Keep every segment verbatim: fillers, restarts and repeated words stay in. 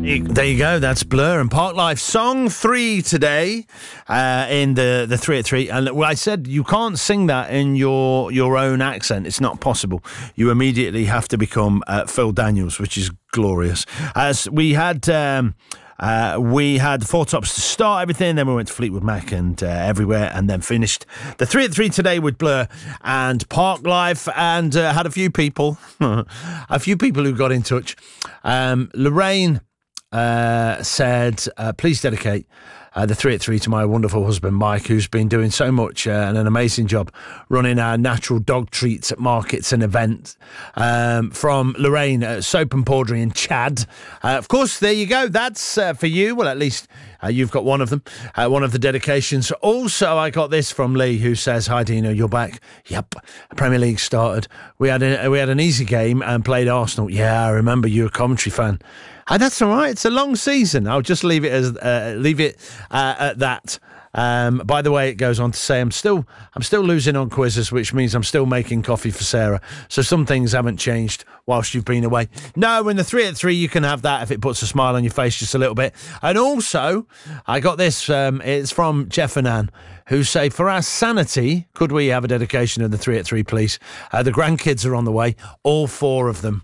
You, there you go. That's Blur and Parklife. Song three today uh, in the, the three at three. And well, I said you can't sing that in your your own accent. It's not possible. You immediately have to become uh, Phil Daniels, which is glorious. As we had... Um, Uh, we had Four Tops to start everything, then we went to Fleetwood Mac and uh, Everywhere, and then finished the three at three today with Blur and Parklife, and uh, had a few people, a few people who got in touch. Um, Lorraine uh, said, uh, please dedicate Uh, the three at three to my wonderful husband Mike, who's been doing so much uh, and an amazing job running our natural dog treats at markets and events. Um, from Lorraine, uh, Soap and Powdery in Chad. Uh, of course, there you go. That's uh, for you. Well, at least uh, you've got one of them, uh, one of the dedications. Also, I got this from Lee, who says, "Hi Dino, you're back." Yep, Premier League started. We had a, we had an easy game and played Arsenal. Yeah, I remember, you're a commentary fan. Uh, that's all right. It's a long season. I'll just leave it as uh, leave it uh, at that. Um, by the way, it goes on to say I'm still I'm still losing on quizzes, which means I'm still making coffee for Sarah. So some things haven't changed whilst you've been away. No, in the three at three, you can have that if it puts a smile on your face just a little bit. And also, I got this. Um, it's from Jeff and Anne, who say, for our sanity, could we have a dedication of the three at three, please? Uh, the grandkids are on the way, all four of them.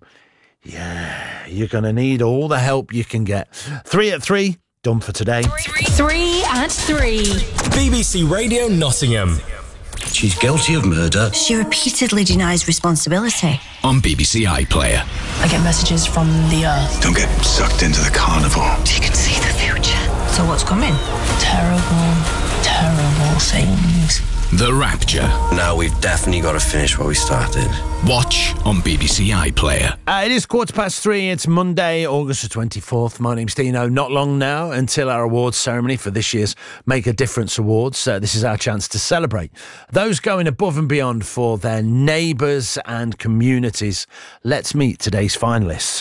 Yeah, you're going to need all the help you can get. Three at three, done for today. Three at three. B B C Radio Nottingham. She's guilty of murder. She repeatedly denies responsibility. On B B C iPlayer. I get messages from the Earth. Don't get sucked into the carnival. She can see the future. So what's coming? Terrible, terrible things. The Rapture. Now we've definitely got to finish what we started. Watch on B B C iPlayer. Uh, it is quarter past three. It's Monday, August the twenty-fourth. My name's Dino. Not long now until our awards ceremony for this year's Make a Difference Awards. Uh, this is our chance to celebrate those going above and beyond for their neighbours and communities. Let's meet today's finalists.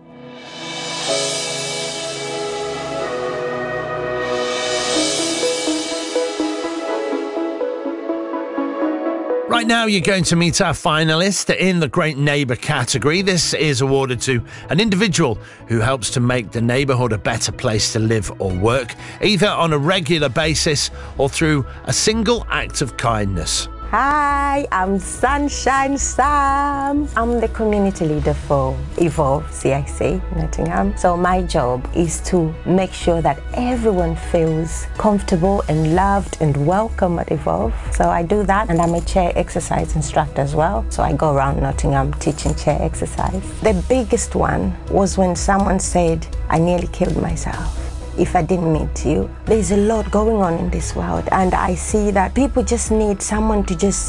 Right now, you're going to meet our finalist in the Great Neighbour category. This is awarded to an individual who helps to make the neighbourhood a better place to live or work, either on a regular basis or through a single act of kindness. Hi, I'm Sunshine Sam. I'm the community leader for Evolve C I C Nottingham. So my job is to make sure that everyone feels comfortable and loved and welcome at Evolve. So I do that, and I'm a chair exercise instructor as well. So I go around Nottingham teaching chair exercise. The biggest one was when someone said, I nearly killed myself if I didn't meet you. There's a lot going on in this world, and I see that people just need someone to just